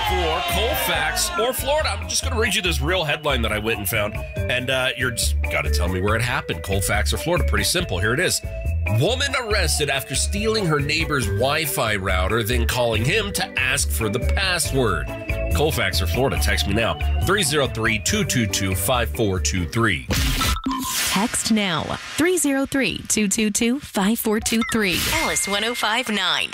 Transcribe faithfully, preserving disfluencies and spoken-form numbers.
for Colfax or Florida. I'm just going to read you this real headline that I went and found, and uh, you're just got to tell me where it happened, Colfax or Florida. Pretty simple. Here it is. Woman arrested after stealing her neighbor's Wi-Fi router, then calling him to ask for the password. Colfax or Florida, text me now, three oh three, two two two, five four two three. Text now, three oh three, two two two, five four two three. Alice one oh five point nine.